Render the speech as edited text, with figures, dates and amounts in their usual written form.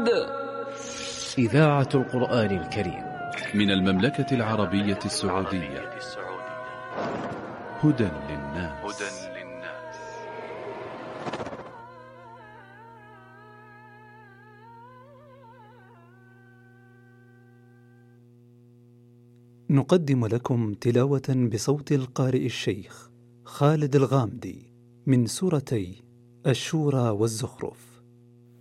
إذاعة القرآن الكريم من المملكة العربية السعودية. هدى للناس. نقدم لكم تلاوة بصوت القارئ الشيخ خالد الغامدي من سورتي الشورى والزخرف.